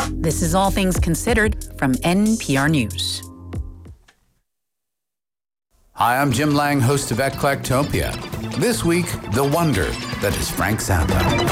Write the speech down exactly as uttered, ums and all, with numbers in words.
This is All Things Considered from N P R News. Hi, I'm Jim Lang, host of Eclectopia. This week, the wonder that is Frank Zappa.